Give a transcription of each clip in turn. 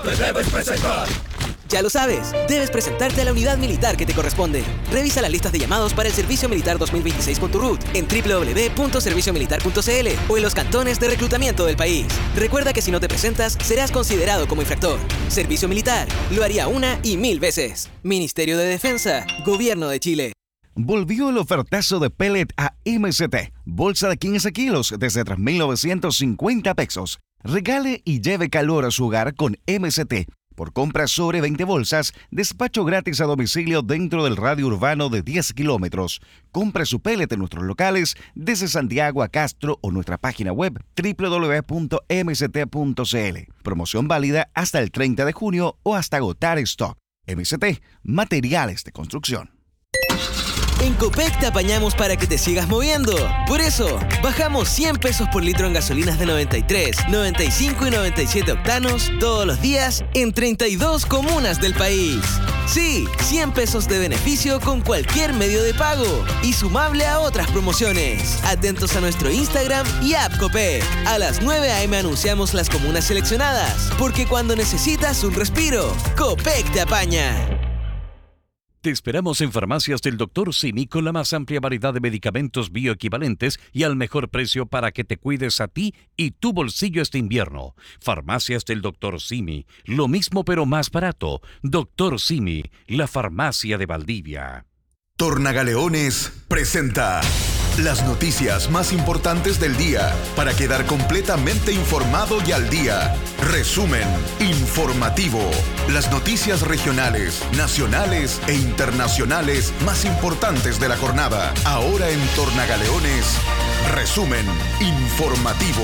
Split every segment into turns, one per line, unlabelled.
Te debes presentar.
Ya lo sabes, debes presentarte a la unidad militar que te corresponde. Revisa las listas de llamados para el Servicio Militar 2026 con tu RUT en www.serviciomilitar.cl o en los cantones de reclutamiento del país. Recuerda que si no te presentas, serás considerado como infractor. Servicio Militar, lo haría una y 1000 veces. Ministerio de Defensa, Gobierno de Chile.
Volvió el ofertazo de pellet a MST. Bolsa de 15 kilos desde 3.950 pesos. Regale y lleve calor a su hogar con MST. Por compras sobre 20 bolsas, despacho gratis a domicilio dentro del radio urbano de 10 kilómetros. Compre su pellet en nuestros locales desde Santiago a Castro o nuestra página web www.mst.cl. Promoción válida hasta el 30 de junio o hasta agotar stock. MST, materiales de construcción.
En Copec te apañamos para que te sigas moviendo. Por eso, bajamos 100 pesos por litro en gasolinas de 93, 95 y 97 octanos todos los días en 32 comunas del país. Sí, 100 pesos de beneficio con cualquier medio de pago y sumable a otras promociones. Atentos a nuestro Instagram y app Copec. A las 9 a.m. anunciamos las comunas seleccionadas, porque cuando necesitas un respiro, Copec te apaña.
Te esperamos en Farmacias del Dr. Simi con la más amplia variedad de medicamentos bioequivalentes y al mejor precio para que te cuides a ti y tu bolsillo este invierno. Farmacias del Dr. Simi, lo mismo pero más barato. Dr. Simi, la farmacia de Valdivia.
Tornagaleones presenta las noticias más importantes del día para quedar completamente informado y al día. Resumen informativo. Las noticias regionales, nacionales e internacionales más importantes de la jornada. Ahora en Tornagaleones, resumen informativo.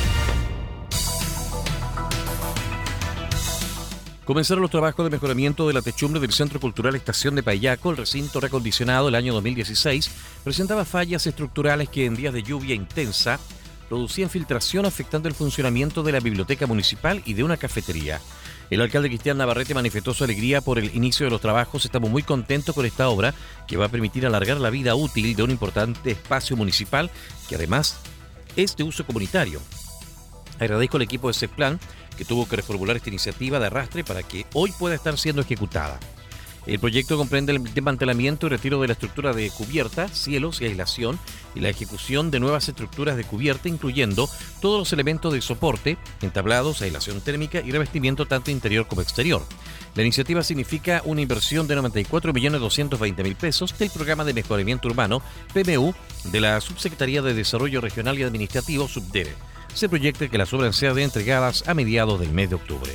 Comenzaron los trabajos de mejoramiento de la techumbre del Centro Cultural Estación de Payaco. El recinto recondicionado el año 2016 presentaba fallas estructurales que en días de lluvia intensa producían filtración afectando el funcionamiento de la biblioteca municipal y de una cafetería. El alcalde Cristian Navarrete manifestó su alegría por el inicio de los trabajos. Estamos muy contentos con esta obra que va a permitir alargar la vida útil de un importante espacio municipal que además es de uso comunitario. Agradezco al equipo de CEPLAN que tuvo que reformular esta iniciativa de arrastre para que hoy pueda estar siendo ejecutada. El proyecto comprende el desmantelamiento y retiro de la estructura de cubierta, cielos y aislación y la ejecución de nuevas estructuras de cubierta, incluyendo todos los elementos de soporte, entablados, aislación térmica y revestimiento tanto interior como exterior. La iniciativa significa una inversión de 94.220.000 pesos del Programa de Mejoramiento Urbano, PMU, de la Subsecretaría de Desarrollo Regional y Administrativo, SUBDERE. Se proyecta que las obras sean entregadas a mediados del mes de octubre.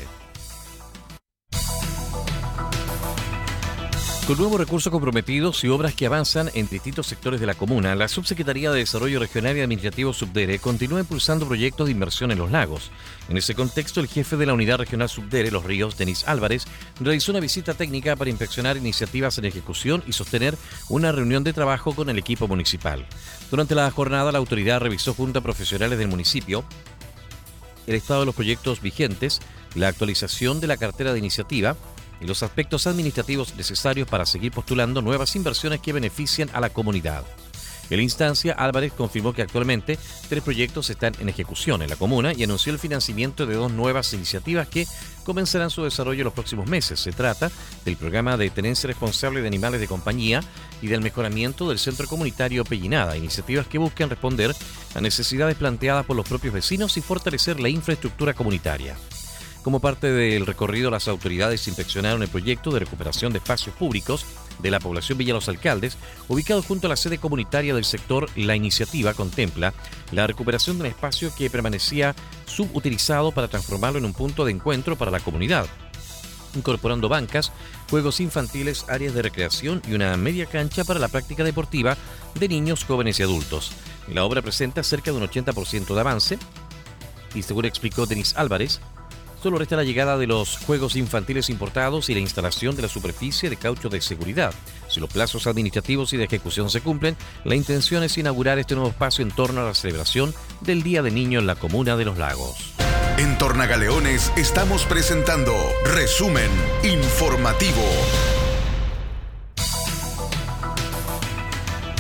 Con nuevos recursos comprometidos y obras que avanzan en distintos sectores de la comuna, la Subsecretaría de Desarrollo Regional y Administrativo SUBDERE continúa impulsando proyectos de inversión en los lagos. En ese contexto, el jefe de la Unidad Regional SUBDERE, Los Ríos, Denis Álvarez, realizó una visita técnica para inspeccionar iniciativas en ejecución y sostener una reunión de trabajo con el equipo municipal. Durante la jornada, la autoridad revisó junto a profesionales del municipio el estado de los proyectos vigentes, la actualización de la cartera de iniciativa y los aspectos administrativos necesarios para seguir postulando nuevas inversiones que beneficien a la comunidad. En la instancia, Álvarez confirmó que actualmente 3 proyectos están en ejecución en la comuna y anunció el financiamiento de 2 nuevas iniciativas que comenzarán su desarrollo en los próximos meses. Se trata del programa de tenencia responsable de animales de compañía y del mejoramiento del centro comunitario Pellinada, iniciativas que buscan responder a necesidades planteadas por los propios vecinos y fortalecer la infraestructura comunitaria. Como parte del recorrido, las autoridades inspeccionaron el proyecto de recuperación de espacios públicos de la población Villa Los Alcaldes, ubicado junto a la sede comunitaria del sector. La iniciativa contempla la recuperación de un espacio que permanecía subutilizado para transformarlo en un punto de encuentro para la comunidad, incorporando bancas, juegos infantiles, áreas de recreación y una media cancha para la práctica deportiva de niños, jóvenes y adultos. La obra presenta cerca de un 80% de avance y, según explicó Denis Álvarez, solo resta la llegada de los juegos infantiles importados y la instalación de la superficie de caucho de seguridad. Si los plazos administrativos y de ejecución se cumplen, la intención es inaugurar este nuevo espacio en torno a la celebración del Día del Niño en la comuna de Los Lagos.
En Tornagaleones estamos presentando Resumen Informativo.
El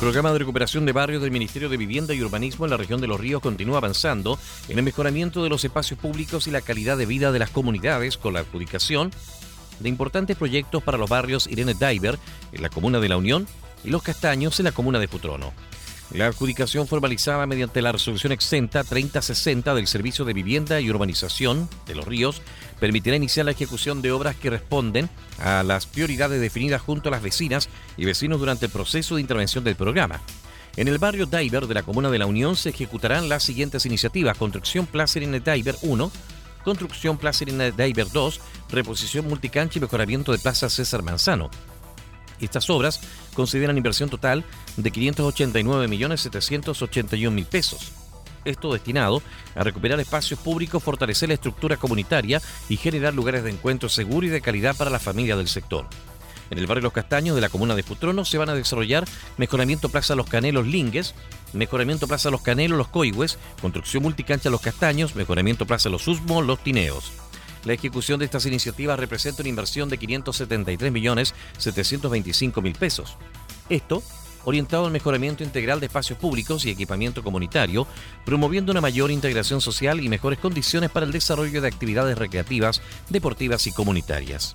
programa de recuperación de barrios del Ministerio de Vivienda y Urbanismo en la región de Los Ríos continúa avanzando en el mejoramiento de los espacios públicos y la calidad de vida de las comunidades con la adjudicación de importantes proyectos para los barrios Irene Daiber en la comuna de La Unión y Los Castaños en la comuna de Futrono. La adjudicación formalizada mediante la resolución exenta 3060 del Servicio de Vivienda y Urbanización de Los Ríos permitirá iniciar la ejecución de obras que responden a las prioridades definidas junto a las vecinas y vecinos durante el proceso de intervención del programa. En el barrio Daiber de la comuna de La Unión se ejecutarán las siguientes iniciativas: construcción Plaza Irene Daiber 1, construcción Plaza Irene Daiber 2, reposición multicancha y mejoramiento de Plaza César Manzano. Estas obras consideran inversión total de 589.781.000 pesos. Esto destinado a recuperar espacios públicos, fortalecer la estructura comunitaria y generar lugares de encuentro seguros y de calidad para las familias del sector. En el barrio Los Castaños de la comuna de Futrono se van a desarrollar mejoramiento Plaza Los Canelos Lingues, mejoramiento Plaza Los Canelos Los Coihues, construcción multicancha Los Castaños, mejoramiento Plaza Los Usmos Los Tineos. La ejecución de estas iniciativas representa una inversión de 573.725.000 pesos. Esto orientado al mejoramiento integral de espacios públicos y equipamiento comunitario, promoviendo una mayor integración social y mejores condiciones para el desarrollo de actividades recreativas, deportivas y comunitarias.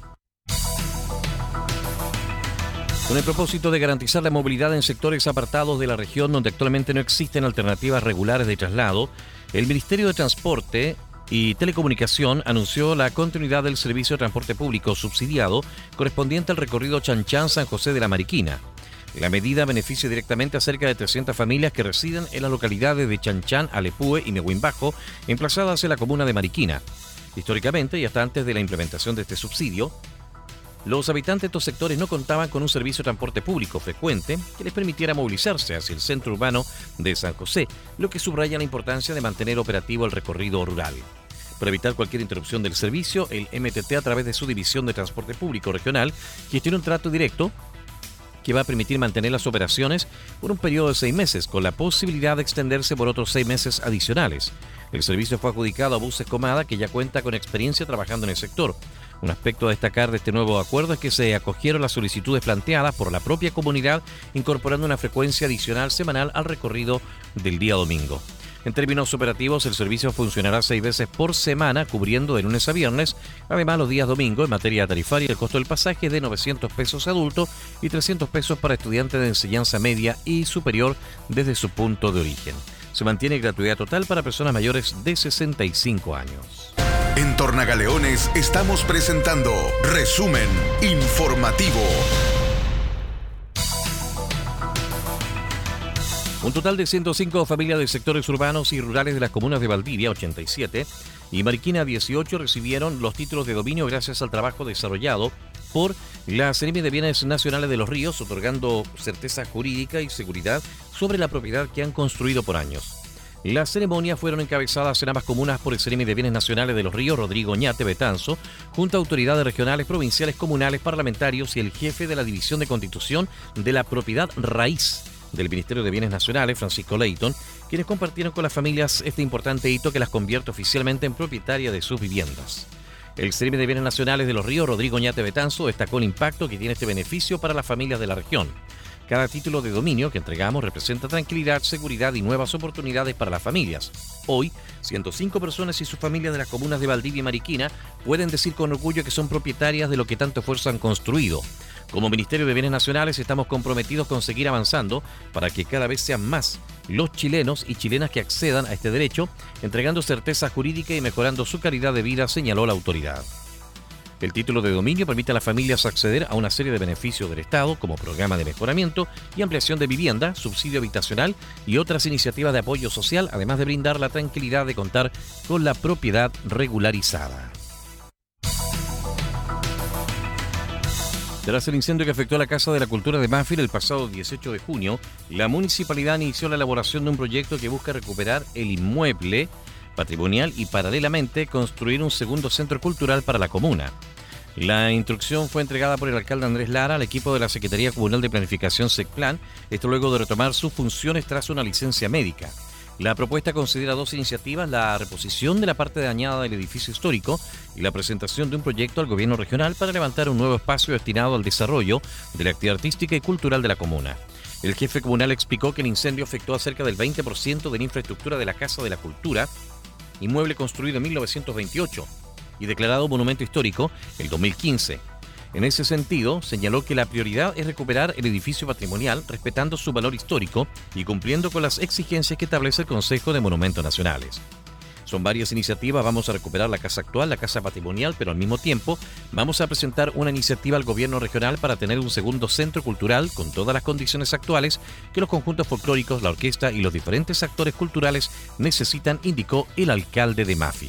Con el propósito de garantizar la movilidad en sectores apartados de la región donde actualmente no existen alternativas regulares de traslado, el Ministerio de Transporte y Telecomunicación anunció la continuidad del servicio de transporte público subsidiado correspondiente al recorrido Chanchán-San José de la Mariquina. La medida beneficia directamente a cerca de 300 familias que residen en las localidades de Chanchán, Alepúe y Nehuimbajo, emplazadas en la comuna de Mariquina. Históricamente, y hasta antes de la implementación de este subsidio, los habitantes de estos sectores no contaban con un servicio de transporte público frecuente que les permitiera movilizarse hacia el centro urbano de San José, lo que subraya la importancia de mantener operativo el recorrido rural. Para evitar cualquier interrupción del servicio, el MTT, a través de su División de Transporte Público Regional, gestiona un trato directo que va a permitir mantener las operaciones por un periodo de 6 meses, con la posibilidad de extenderse por otros 6 meses adicionales. El servicio fue adjudicado a Buses Comada, que ya cuenta con experiencia trabajando en el sector. Un aspecto a destacar de este nuevo acuerdo es que se acogieron las solicitudes planteadas por la propia comunidad, incorporando una frecuencia adicional semanal al recorrido del día domingo. En términos operativos, el servicio funcionará 6 veces por semana, cubriendo de lunes a viernes. Además, los días domingo, en materia tarifaria, el costo del pasaje es de 900 pesos adulto y 300 pesos para estudiantes de enseñanza media y superior desde su punto de origen. Se mantiene gratuidad total para personas mayores de 65 años.
En Tornagaleones estamos presentando Resumen Informativo.
Un total de 105 familias de sectores urbanos y rurales de las comunas de Valdivia, 87, y Mariquina, 18, recibieron los títulos de dominio gracias al trabajo desarrollado por la Seremi de Bienes Nacionales de Los Ríos, otorgando certeza jurídica y seguridad sobre la propiedad que han construido por años. Las ceremonias fueron encabezadas en ambas comunas por el Seremi de Bienes Nacionales de Los Ríos, Rodrigo Oñate Betanzo, junto a autoridades regionales, provinciales, comunales, parlamentarios y el jefe de la División de Constitución de la Propiedad Raíz del Ministerio de Bienes Nacionales, Francisco Leighton, quienes compartieron con las familias este importante hito que las convierte oficialmente en propietarias de sus viviendas. El Seremi de Bienes Nacionales de Los Ríos, Rodrigo Oñate Betanzo, destacó el impacto que tiene este beneficio para las familias de la región. Cada título de dominio que entregamos representa tranquilidad, seguridad y nuevas oportunidades para las familias. Hoy, 105 personas y sus familias de las comunas de Valdivia y Mariquina pueden decir con orgullo que son propietarias de lo que tanto esfuerzo han construido. Como Ministerio de Bienes Nacionales estamos comprometidos con seguir avanzando para que cada vez sean más los chilenos y chilenas que accedan a este derecho, entregando certeza jurídica y mejorando su calidad de vida, señaló la autoridad. El título de dominio permite a las familias acceder a una serie de beneficios del Estado, como programa de mejoramiento y ampliación de vivienda, subsidio habitacional y otras iniciativas de apoyo social, además de brindar la tranquilidad de contar con la propiedad regularizada. Tras el incendio que afectó a la Casa de la Cultura de Banfield el pasado 18 de junio, la municipalidad inició la elaboración de un proyecto que busca recuperar el inmueble patrimonial y paralelamente construir un segundo centro cultural para la comuna. La instrucción fue entregada por el alcalde Andrés Lara al equipo de la Secretaría Comunal de Planificación SECPLAN, esto luego de retomar sus funciones tras una licencia médica. La propuesta considera 2 iniciativas: la reposición de la parte dañada del edificio histórico y la presentación de un proyecto al gobierno regional para levantar un nuevo espacio destinado al desarrollo de la actividad artística y cultural de la comuna. El jefe comunal explicó que el incendio afectó a cerca del 20% de la infraestructura de la Casa de la Cultura, inmueble construido en 1928 y declarado monumento histórico el 2015. En ese sentido, señaló que la prioridad es recuperar el edificio patrimonial respetando su valor histórico y cumpliendo con las exigencias que establece el Consejo de Monumentos Nacionales. Son varias iniciativas, vamos a recuperar la casa actual, la casa patrimonial, pero al mismo tiempo vamos a presentar una iniciativa al gobierno regional para tener un segundo centro cultural con todas las condiciones actuales que los conjuntos folclóricos, la orquesta y los diferentes actores culturales necesitan, indicó el alcalde de Mafi.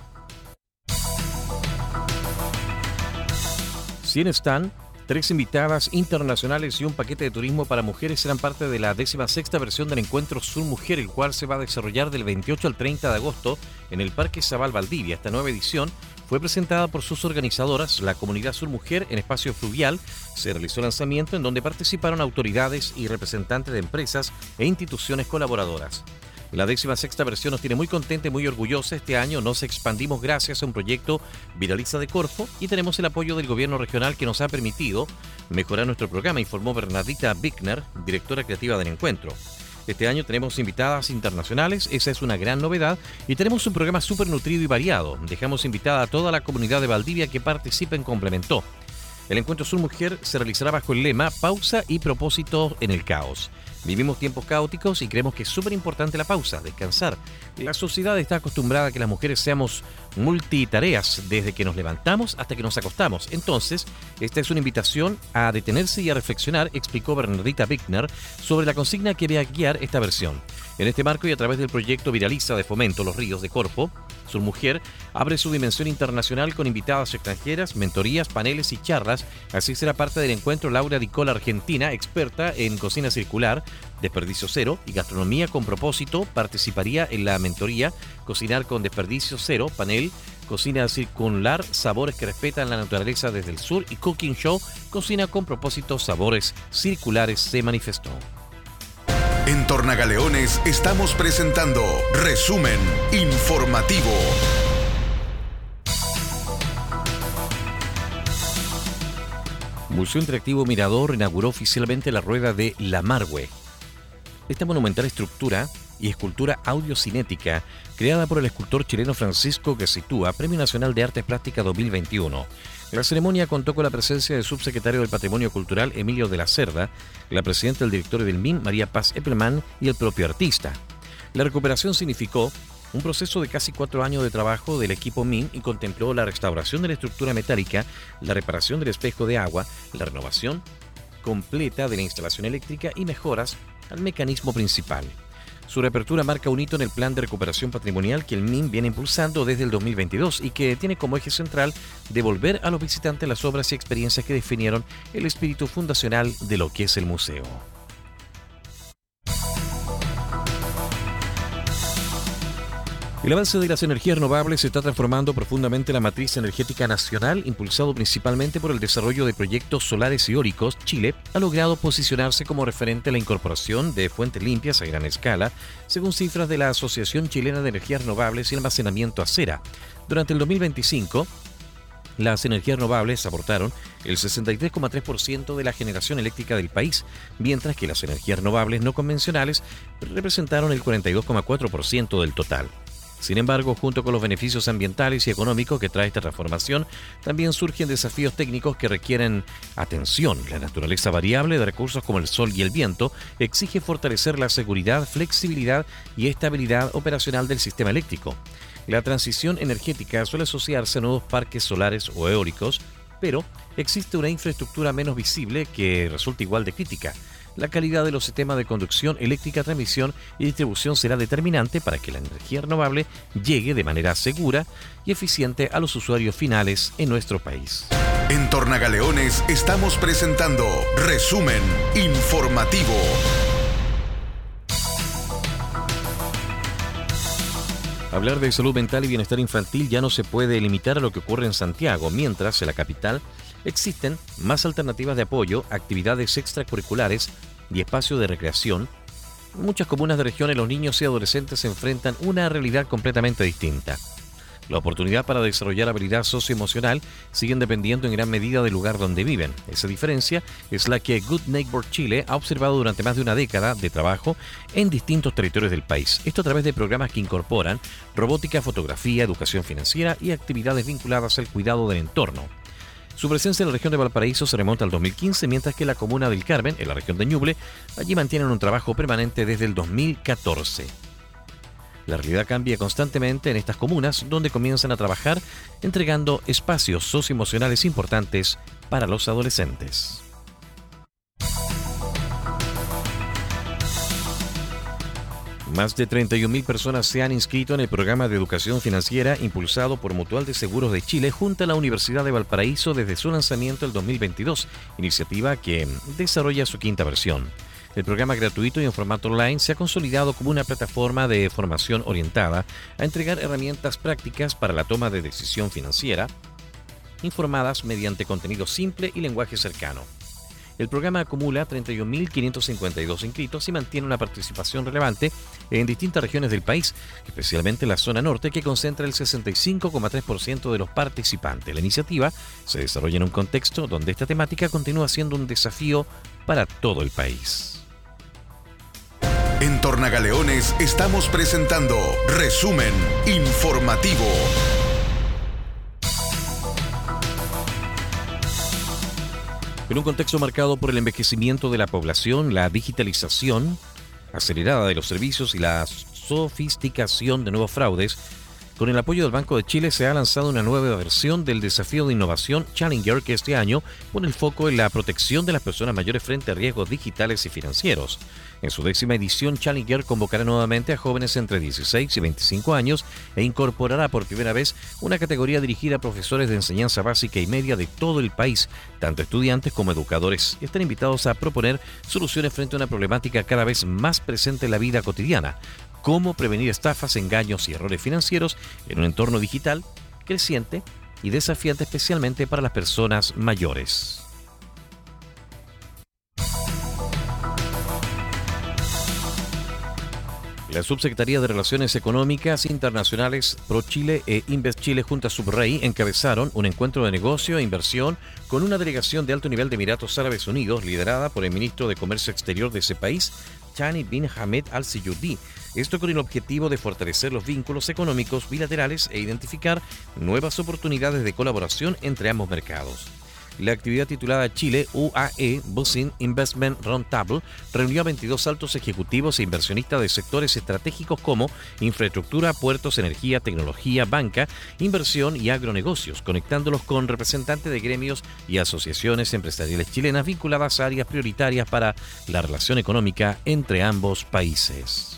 100 stand, 3 invitadas internacionales y un paquete de turismo para mujeres serán parte de la 16ª versión del Encuentro Sur Mujer, el cual se va a desarrollar del 28 al 30 de agosto en el Parque Zabal Valdivia. Esta nueva edición fue presentada por sus organizadoras, la Comunidad Sur Mujer, en espacio fluvial. Se realizó el lanzamiento en donde participaron autoridades y representantes de empresas e instituciones colaboradoras. La 16ª versión nos tiene muy contenta y muy orgullosa. Este año nos expandimos gracias a un proyecto Viraliza de Corfo y tenemos el apoyo del gobierno regional que nos ha permitido mejorar nuestro programa, informó Bernardita Bickner, directora creativa del encuentro. Este año tenemos invitadas internacionales, esa es una gran novedad, y tenemos un programa súper nutrido y variado. Dejamos invitada a toda la comunidad de Valdivia que participen, complementó. El Encuentro Sur Mujer se realizará bajo el lema Pausa y propósito en el caos. Vivimos tiempos caóticos y creemos que es súper importante la pausa, descansar. La sociedad está acostumbrada a que las mujeres seamos multitareas desde que nos levantamos hasta que nos acostamos. Entonces, esta es una invitación a detenerse y a reflexionar, explicó Bernardita Bickner, sobre la consigna que va a guiar esta versión. En este marco y a través del proyecto Viraliza de Fomento Los Ríos de Corfo, Sur Mujer abre su dimensión internacional con invitadas extranjeras, mentorías, paneles y charlas. Así será parte del encuentro Laura Dicola, argentina, experta en cocina circular, desperdicio cero y gastronomía con propósito. Participaría en la mentoría Cocinar con desperdicio cero, panel Cocina circular, sabores que respetan la naturaleza desde el sur, y Cooking Show, Cocina con propósito, sabores circulares, se manifestó.
En Tornagaleones estamos presentando Resumen Informativo.
Museo Interactivo Mirador inauguró oficialmente la rueda de La Margue. Esta monumental estructura y escultura audiocinética creada por el escultor chileno Francisco Gacitúa, Premio Nacional de Artes Plásticas 2021. La ceremonia contó con la presencia del subsecretario del Patrimonio Cultural Emilio de la Cerda, la presidenta del directorio del MIM María Paz Eppelman y el propio artista. La recuperación significó un proceso de casi 4 años de trabajo del equipo MIM y contempló la restauración de la estructura metálica, la reparación del espejo de agua, la renovación completa de la instalación eléctrica y mejoras al mecanismo principal. Su reapertura marca un hito en el plan de recuperación patrimonial que el MIM viene impulsando desde el 2022 y que tiene como eje central devolver a los visitantes las obras y experiencias que definieron el espíritu fundacional de lo que es el museo. El avance de las energías renovables está transformando profundamente la matriz energética nacional, impulsado principalmente por el desarrollo de proyectos solares y eólicos. Chile ha logrado posicionarse como referente a la incorporación de fuentes limpias a gran escala, según cifras de la Asociación Chilena de Energías Renovables y Almacenamiento ACERA. Durante el 2025, las energías renovables aportaron el 63,3% de la generación eléctrica del país, mientras que las energías renovables no convencionales representaron el 42,4% del total. Sin embargo, junto con los beneficios ambientales y económicos que trae esta transformación, también surgen desafíos técnicos que requieren atención. La naturaleza variable de recursos como el sol y el viento exige fortalecer la seguridad, flexibilidad y estabilidad operacional del sistema eléctrico. La transición energética suele asociarse a nuevos parques solares o eólicos, pero existe una infraestructura menos visible que resulta igual de crítica. La calidad de los sistemas de conducción eléctrica, transmisión y distribución será determinante para que la energía renovable llegue de manera segura y eficiente a los usuarios finales en nuestro país.
En Tornagaleones estamos presentando Resumen Informativo.
Hablar de salud mental y bienestar infantil ya no se puede limitar a lo que ocurre en Santiago, mientras en la capital existen más alternativas de apoyo, actividades extracurriculares y espacios de recreación. En muchas comunas de regiones los niños y adolescentes se enfrentan una realidad completamente distinta. La oportunidad para desarrollar habilidad socioemocional siguen dependiendo en gran medida del lugar donde viven. Esa diferencia es la que Good Neighbor Chile ha observado durante más de una década de trabajo en distintos territorios del país. Esto a través de programas que incorporan robótica, fotografía, educación financiera y actividades vinculadas al cuidado del entorno. Su presencia en la región de Valparaíso se remonta al 2015, mientras que la comuna del Carmen, en la región de Ñuble, allí mantienen un trabajo permanente desde el 2014. La realidad cambia constantemente en estas comunas, donde comienzan a trabajar entregando espacios socioemocionales importantes para los adolescentes. Más de 31.000 personas se han inscrito en el programa de educación financiera impulsado por Mutual de Seguros de Chile junto a la Universidad de Valparaíso desde su lanzamiento el 2022, iniciativa que desarrolla su quinta versión. El programa gratuito y en formato online se ha consolidado como una plataforma de formación orientada a entregar herramientas prácticas para la toma de decisión financiera, informadas mediante contenido simple y lenguaje cercano. El programa acumula 31.552 inscritos y mantiene una participación relevante en distintas regiones del país, especialmente en la zona norte, que concentra el 65,3% de los participantes. La iniciativa se desarrolla en un contexto donde esta temática continúa siendo un desafío para todo el país.
En Tornagaleones estamos presentando Resumen Informativo.
En un contexto marcado por el envejecimiento de la población, la digitalización acelerada de los servicios y la sofisticación de nuevos fraudes, con el apoyo del Banco de Chile se ha lanzado una nueva versión del desafío de innovación Challenger, que este año pone el foco en la protección de las personas mayores frente a riesgos digitales y financieros. En su 10ª edición, Challenger convocará nuevamente a jóvenes entre 16 y 25 años e incorporará por primera vez una categoría dirigida a profesores de enseñanza básica y media de todo el país, tanto estudiantes como educadores. Están invitados a proponer soluciones frente a una problemática cada vez más presente en la vida cotidiana: cómo prevenir estafas, engaños y errores financieros en un entorno digital creciente y desafiante, especialmente para las personas mayores. La Subsecretaría de Relaciones Económicas Internacionales ProChile e Invest Chile junto a Subrey encabezaron un encuentro de negocio e inversión con una delegación de alto nivel de Emiratos Árabes Unidos liderada por el ministro de Comercio Exterior de ese país, Thani bin Hamed Al Siyudi. Esto con el objetivo de fortalecer los vínculos económicos bilaterales e identificar nuevas oportunidades de colaboración entre ambos mercados. La actividad titulada Chile UAE Business Investment Roundtable reunió a 22 altos ejecutivos e inversionistas de sectores estratégicos como infraestructura, puertos, energía, tecnología, banca, inversión y agronegocios, conectándolos con representantes de gremios y asociaciones empresariales chilenas vinculadas a áreas prioritarias para la relación económica entre ambos países.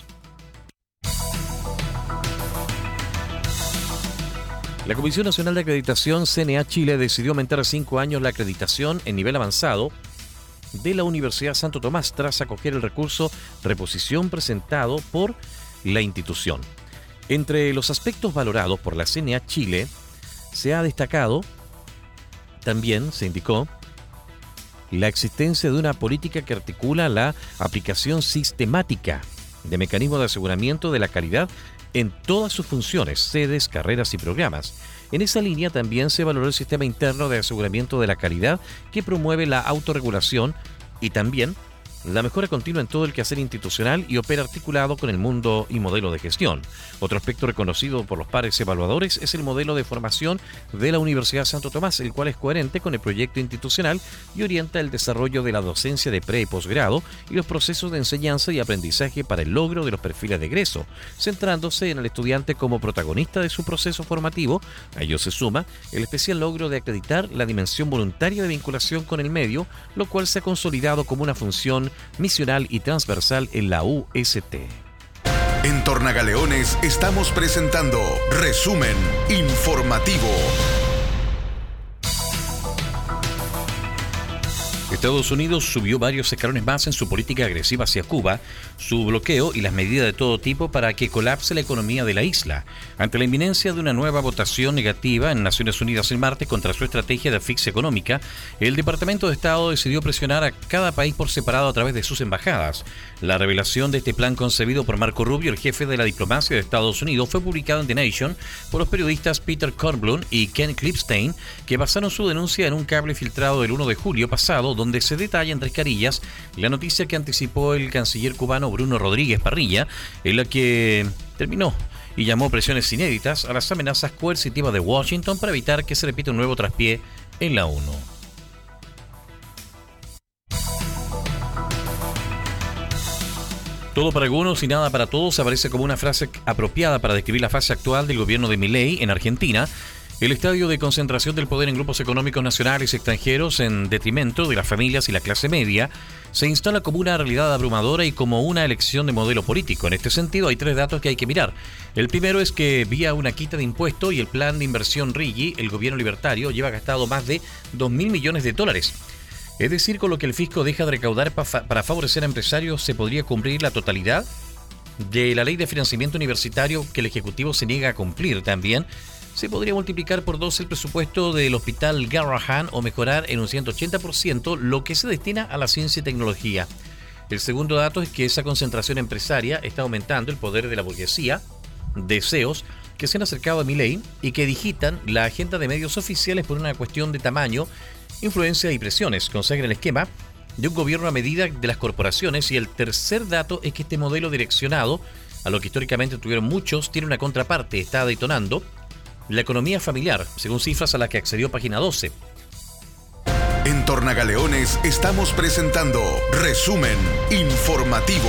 La Comisión Nacional de Acreditación CNA Chile decidió aumentar a 5 años la acreditación en nivel avanzado de la Universidad Santo Tomás tras acoger el recurso reposición presentado por la institución. Entre los aspectos valorados por la CNA Chile se ha destacado, también se indicó, la existencia de una política que articula la aplicación sistemática de mecanismos de aseguramiento de la calidad en todas sus funciones, sedes, carreras y programas. En esa línea también se valoró el sistema interno de aseguramiento de la calidad que promueve la autorregulación y también la mejora continua en todo el quehacer institucional y opera articulado con el mundo y modelo de gestión. Otro aspecto reconocido por los pares evaluadores es el modelo de formación de la Universidad Santo Tomás, el cual es coherente con el proyecto institucional y orienta el desarrollo de la docencia de pre y posgrado y los procesos de enseñanza y aprendizaje para el logro de los perfiles de egreso, centrándose en el estudiante como protagonista de su proceso formativo. A ello se suma el especial logro de acreditar la dimensión voluntaria de vinculación con el medio, lo cual se ha consolidado como una función misional y transversal en la UST.
En Tornagaleones estamos presentando Resumen Informativo.
Estados Unidos subió varios escalones más en su política agresiva hacia Cuba, su bloqueo y las medidas de todo tipo para que colapse la economía de la isla, ante la inminencia de una nueva votación negativa en Naciones Unidas el martes contra su estrategia de asfixia económica. El Departamento de Estado decidió presionar a cada país por separado a través de sus embajadas. La revelación de este plan concebido por Marco Rubio, el jefe de la diplomacia de Estados Unidos, fue publicado en The Nation por los periodistas Peter Kornblum y Ken Klipstein, que basaron su denuncia en un cable filtrado del 1 de julio pasado, donde se detalla en 3 carillas la noticia que anticipó el canciller cubano Bruno Rodríguez Parrilla, en la que terminó y llamó presiones inéditas a las amenazas coercitivas de Washington para evitar que se repita un nuevo traspié en la ONU. Todo para algunos y nada para todos aparece como una frase apropiada para describir la fase actual del gobierno de Milei en Argentina. El estadio de concentración del poder en grupos económicos nacionales y extranjeros en detrimento de las familias y la clase media se instala como una realidad abrumadora y como una elección de modelo político. En este sentido hay 3 datos que hay que mirar. El primero es que vía una quita de impuestos y el plan de inversión RIGI, el gobierno libertario lleva gastado más de $2.000 millones. Es decir, con lo que el fisco deja de recaudar para favorecer a empresarios se podría cumplir la totalidad de la ley de financiamiento universitario que el Ejecutivo se niega a cumplir. También se podría multiplicar por 2 el presupuesto del Hospital Garrahan o mejorar en un 180% lo que se destina a la ciencia y tecnología. El segundo dato es que esa concentración empresaria está aumentando el poder de la burguesía, deseos que se han acercado a Milei y que digitan la agenda de medios oficiales por una cuestión de tamaño, influencia y presiones. Consagran el esquema de un gobierno a medida de las corporaciones. Y el tercer dato es que este modelo direccionado a lo que históricamente tuvieron muchos tiene una contraparte, está detonando la economía familiar, según cifras a las que accedió Página 12.
En Tornagaleones estamos presentando Resumen Informativo.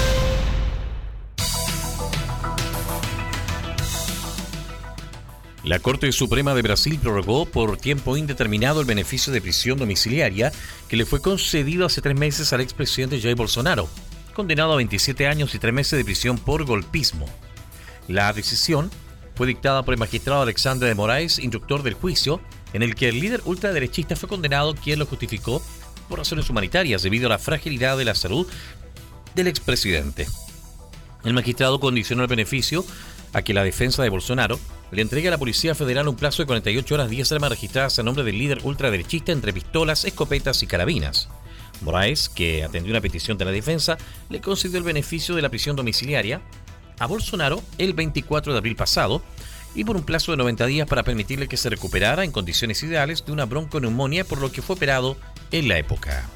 La Corte Suprema de Brasil prorrogó por tiempo indeterminado el beneficio de prisión domiciliaria que le fue concedido hace 3 meses al expresidente Jair Bolsonaro, condenado a 27 años y 3 meses de prisión por golpismo. La decisión fue dictada por el magistrado Alexandre de Moraes, instructor del juicio, en el que el líder ultraderechista fue condenado, quien lo justificó por razones humanitarias debido a la fragilidad de la salud del expresidente. El magistrado condicionó el beneficio a que la defensa de Bolsonaro le entregue a la Policía Federal un plazo de 48 horas 10 armas registradas a nombre del líder ultraderechista entre pistolas, escopetas y carabinas. Moraes, que atendió una petición de la defensa, le concedió el beneficio de la prisión domiciliaria a Bolsonaro el 24 de abril pasado y por un plazo de 90 días para permitirle que se recuperara en condiciones ideales de una bronconeumonía, por lo que fue operado en la época.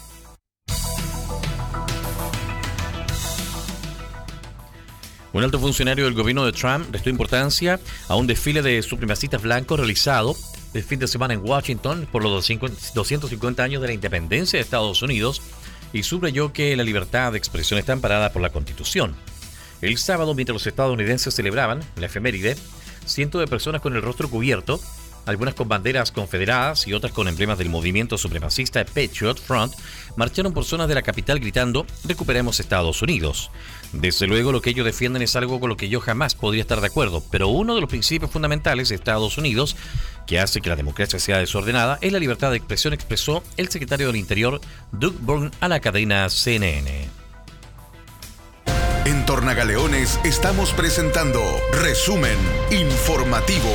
Un alto funcionario del gobierno de Trump restó importancia a un desfile de supremacistas blancos realizado el fin de semana en Washington por los 250 años de la independencia de Estados Unidos y subrayó que la libertad de expresión está amparada por la Constitución. El sábado, mientras los estadounidenses celebraban la efeméride, cientos de personas con el rostro cubierto, algunas con banderas confederadas y otras con emblemas del movimiento supremacista Patriot Front, marcharon por zonas de la capital gritando «Recuperemos Estados Unidos». Desde luego, lo que ellos defienden es algo con lo que yo jamás podría estar de acuerdo, pero uno de los principios fundamentales de Estados Unidos que hace que la democracia sea desordenada es la libertad de expresión, expresó el secretario del Interior, Doug Burgum, a la cadena CNN.
En Tornagaleones estamos presentando Resumen Informativo.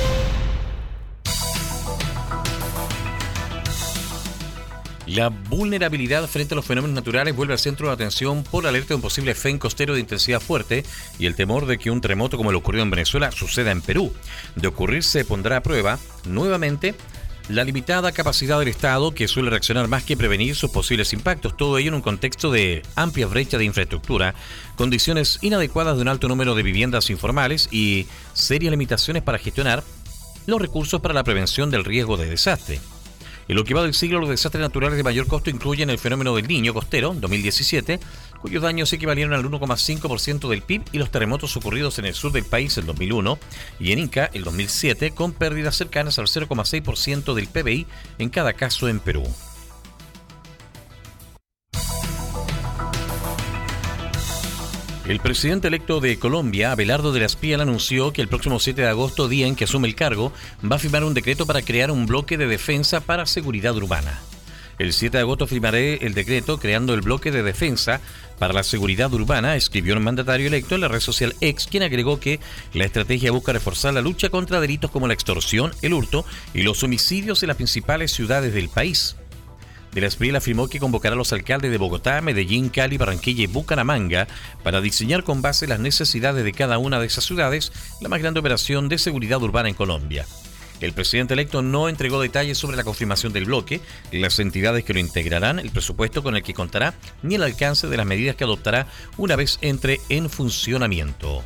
La vulnerabilidad frente a los fenómenos naturales vuelve al centro de atención por la alerta de un posible FEN costero de intensidad fuerte y el temor de que un terremoto como el ocurrido en Venezuela suceda en Perú. De ocurrirse, pondrá a prueba nuevamente la limitada capacidad del Estado, que suele reaccionar más que prevenir sus posibles impactos. Todo ello en un contexto de amplia brecha de infraestructura, condiciones inadecuadas de un alto número de viviendas informales y serias limitaciones para gestionar los recursos para la prevención del riesgo de desastre. En lo que va del siglo, los desastres naturales de mayor costo incluyen el fenómeno del Niño costero, 2017, cuyos daños equivalieron al 1,5% del PIB, y los terremotos ocurridos en el sur del país en 2001 y en Inca el 2007, con pérdidas cercanas al 0,6% del PBI en cada caso en Perú. El presidente electo de Colombia, Abelardo de la Espriella, anunció que el próximo 7 de agosto, día en que asume el cargo, va a firmar un decreto para crear un bloque de defensa para seguridad urbana. El 7 de agosto firmaré el decreto creando el bloque de defensa para la seguridad urbana, escribió el mandatario electo en la red social X, quien agregó que la estrategia busca reforzar la lucha contra delitos como la extorsión, el hurto y los homicidios en las principales ciudades del país. De la Espriella afirmó que convocará a los alcaldes de Bogotá, Medellín, Cali, Barranquilla y Bucaramanga para diseñar con base en las necesidades de cada una de esas ciudades la más grande operación de seguridad urbana en Colombia. El presidente electo no entregó detalles sobre la confirmación del bloque, las entidades que lo integrarán, el presupuesto con el que contará, ni el alcance de las medidas que adoptará una vez entre en funcionamiento.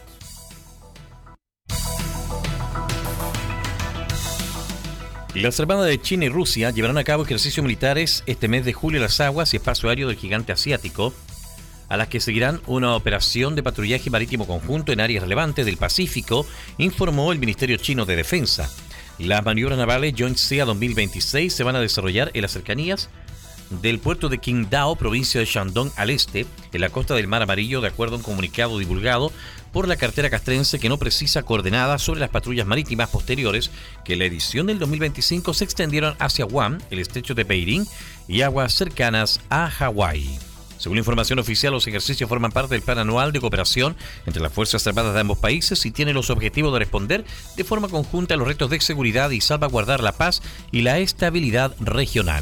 Las armadas de China y Rusia llevarán a cabo ejercicios militares este mes de julio en las aguas y espacio aéreo del gigante asiático, a las que seguirán una operación de patrullaje marítimo conjunto en áreas relevantes del Pacífico, informó el Ministerio Chino de Defensa. Las maniobras navales Joint Sea 2026 se van a desarrollar en las cercanías del puerto de Qingdao, provincia de Shandong al este, en la costa del Mar Amarillo, de acuerdo a un comunicado divulgado por la cartera castrense, que no precisa coordenadas sobre las patrullas marítimas posteriores que en la edición del 2025 se extendieron hacia Guam, el estrecho de Beirín y aguas cercanas a Hawái. Según la información oficial, los ejercicios forman parte del plan anual de cooperación entre las Fuerzas Armadas de ambos países y tienen los objetivos de responder de forma conjunta a los retos de seguridad y salvaguardar la paz y la estabilidad regional.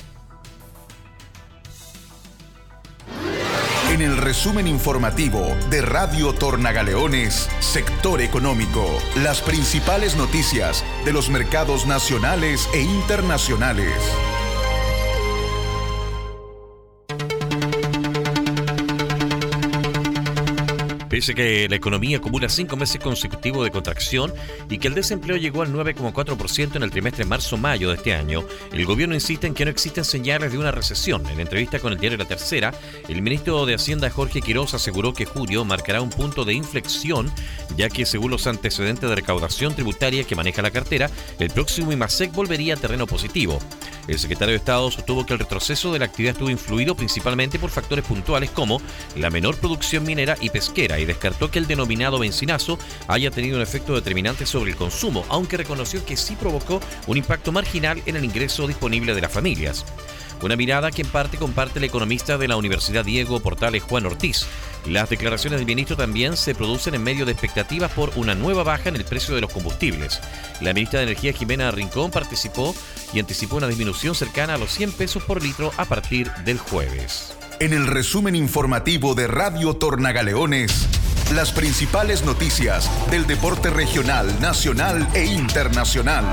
En el resumen informativo de Radio Tornagaleones, Sector Económico, las principales noticias de los mercados nacionales e internacionales.
Pese a que la economía acumula 5 meses consecutivos de contracción y que el desempleo llegó al 9,4% en el trimestre marzo-mayo de este año, el gobierno insiste en que no existen señales de una recesión. En entrevista con el diario La Tercera, el ministro de Hacienda Jorge Quiroz aseguró que julio marcará un punto de inflexión, ya que según los antecedentes de recaudación tributaria que maneja la cartera, el próximo IMASEC volvería a terreno positivo. El secretario de Estado sostuvo que el retroceso de la actividad estuvo influido principalmente por factores puntuales como la menor producción minera y pesquera, y descartó que el denominado bencinazo haya tenido un efecto determinante sobre el consumo, aunque reconoció que sí provocó un impacto marginal en el ingreso disponible de las familias. Una mirada que en parte comparte el economista de la Universidad Diego Portales, Juan Ortiz. Las declaraciones del ministro también se producen en medio de expectativas por una nueva baja en el precio de los combustibles. La ministra de Energía, Jimena Rincón, participó y anticipó una disminución cercana a los 100 pesos por litro a partir del jueves.
En el resumen informativo de Radio Tornagaleones, las principales noticias del deporte regional, nacional e internacional.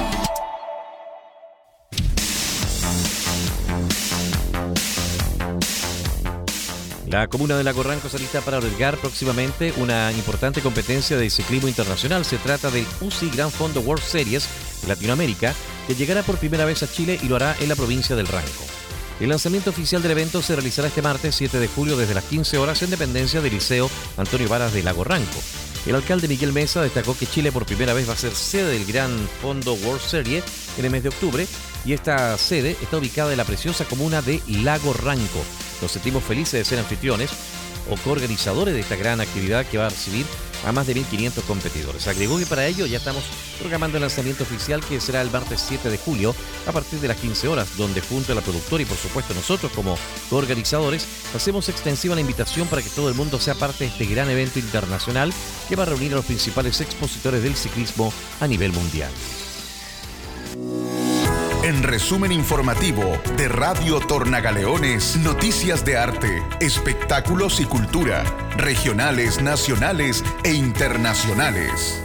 La comuna de Lago Ranco se alista para albergar próximamente una importante competencia de ciclismo internacional. Se trata del UCI Gran Fondo World Series de Latinoamérica, que llegará por primera vez a Chile y lo hará en la provincia del Ranco. El lanzamiento oficial del evento se realizará este martes 7 de julio desde las 15 horas en dependencia del Liceo Antonio Varas de Lago Ranco. El alcalde Miguel Mesa destacó que Chile por primera vez va a ser sede del Gran Fondo World Series en el mes de octubre, y esta sede está ubicada en la preciosa comuna de Lago Ranco. Nos sentimos felices de ser anfitriones o coorganizadores de esta gran actividad que va a recibir a más de 1.500 competidores. Agregó que para ello ya estamos programando el lanzamiento oficial, que será el martes 7 de julio a partir de las 15 horas, donde junto a la productora y por supuesto nosotros como coorganizadores hacemos extensiva la invitación para que todo el mundo sea parte de este gran evento internacional que va a reunir a los principales expositores del ciclismo a nivel mundial.
En resumen informativo de Radio Tornagaleones, noticias de arte, espectáculos y cultura, regionales, nacionales e internacionales.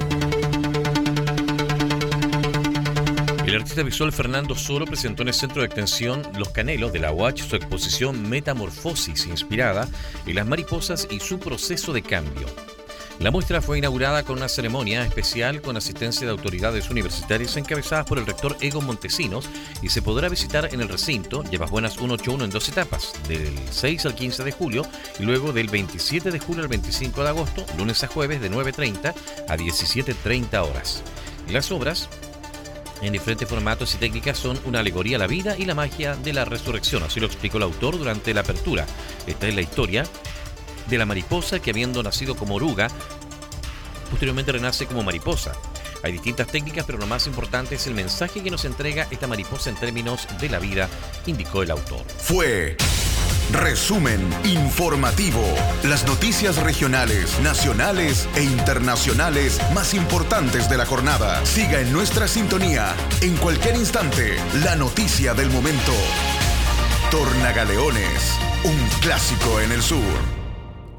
El artista visual Fernando Soro presentó en el Centro de Extensión Los Canelos de la UACH su exposición Metamorfosis, inspirada en las mariposas y su proceso de cambio. La muestra fue inaugurada con una ceremonia especial con asistencia de autoridades universitarias encabezadas por el rector Egon Montesinos, y se podrá visitar en el recinto Llevas Buenas 181 en 2 etapas, del 6 al 15 de julio y luego del 27 de julio al 25 de agosto, lunes a jueves de 9:30 a 17:30 horas. Las obras, en diferentes formatos y técnicas, son una alegoría a la vida y la magia de la resurrección, así lo explicó el autor durante la apertura. Esta es la historia de la mariposa que, habiendo nacido como oruga, posteriormente renace como mariposa. Hay distintas técnicas, pero lo más importante es el mensaje que nos entrega esta mariposa en términos de la vida, indicó el autor.
Fue Resumen Informativo. Las noticias regionales, nacionales e internacionales más importantes de la jornada. Siga en nuestra sintonía. En cualquier instante, la noticia del momento. Tornagaleones, un clásico en el sur.